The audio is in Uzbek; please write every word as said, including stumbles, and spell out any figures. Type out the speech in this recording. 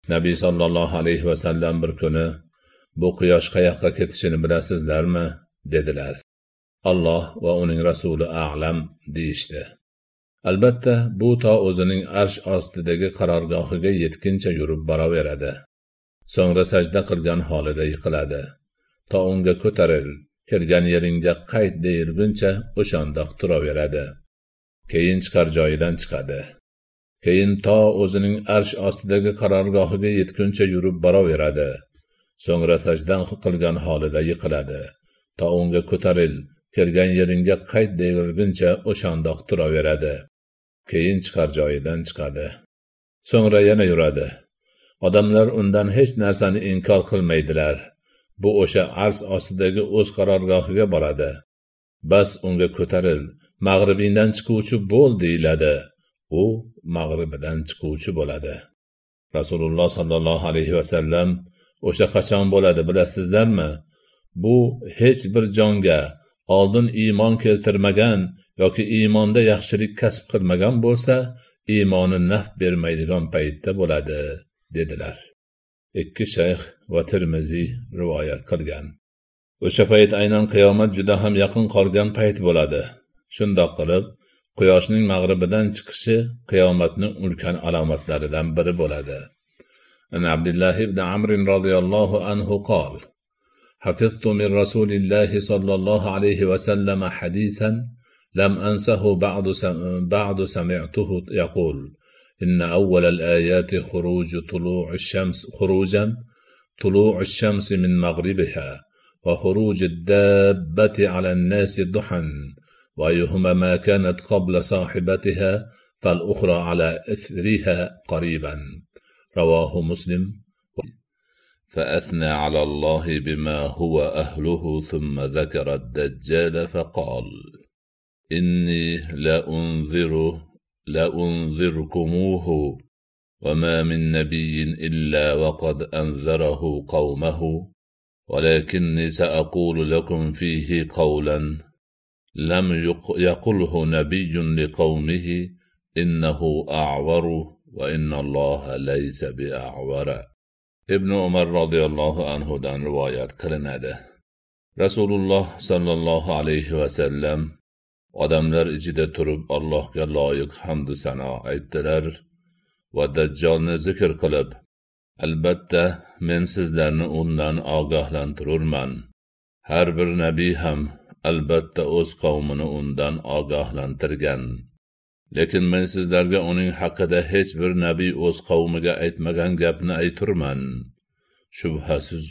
Nabiy sallallohu alayhi vasallam bir kuni, bu quyosh qayoqqa ketishini bilasizlarmi? Dedilar. Alloh va uning rasuli a'lam deyishdi. Albatta, bu to o'zining arsh ostidagi qarorgohiga yetguncha yurib boraveradi. So'ngra sajda qilgan holida yiqiladi. To unga ko'taril, kelgan yeringga qayt deyilguncha o'shandoq turaveradi. Keyin chiqar joyidan chiqadi. Keyin to o'zining arsh ostidagi qarorgohiga yetguncha yurib boraveradi. So'ngra sajda qilgan holida yiqiladi. To unga ko'taril, kelgan yeringga qayt deyilguncha o'shandoq turaveradi. Keyin chiqar joyidan chiqadi. So'ngra yana yuradi. Odamlar undan hech narsani inkor qilmaydilar. Bu o'sha arsh ostidagi o'z qarorgohiga boradi. Bas unga ko'taril, mag'ribingdan chiquvchi bo'l deyiladi. U mag'ribidan chiquvchi bo'ladi. Rasululloh sallallohu alayhi vasallam o'sha qachon bo'ladi bilasizlarmi? Bu hech bir jonga oldin iymon keltirmagan yoki iymonda yaxshilik kasb qilmagan bo'lsa, iymoni naf bermaydigan paytda bo'ladi, dedilar. Ikki shayx va Tirmiziy rivoyat qilgan. O'sha payt aynan qiyomat juda ham yaqin qolgan payt bo'ladi. Shundoq qilib, quyoshning mag'ribidan chiqishi qiyomatning ulkan alomatlaridan biri bo'ladi. An Abdullah ibn Amr radhiyallohu anhu qol: حفظت من رسول الله صلى الله عليه وسلم حديثا لم أنسه بعد بعد سمعته يقول: إن أول الآيات خروج طلوع الشمس خروجا طلوع الشمس من مغربها وخروج الدابة على الناس ضحى وأيهما ما كانت قبل صاحبتها فالأخرى على إثرها قريبا. رواه مسلم. فأثنى على الله بما هو أهله ثم ذكر الدجال فقال: إني لأنذر لأنذركموه وما من نبي إلا وقد أنذره قومه ولكني سأقول لكم فيه قولا لم يقله نبي لقومه إنه أعور وإن الله ليس بأعور. ibn Umar radhiyallohu anhudan rivoyat qilinadi. Rasululloh sallallohu alayhi vasallam odamlar ichida turib Allohga loyiq hamd va sano aytdilar va Dajjolni zikr qilib: albatta men sizlarni undan ogohlantirurman. Har bir nabiy ham albatta o'z qavmini undan ogohlantirgan. Lekin men sizlarga uning haqida hech bir nabiy o'z qavmiga aytmagan gapni ayturman. Shubhasiz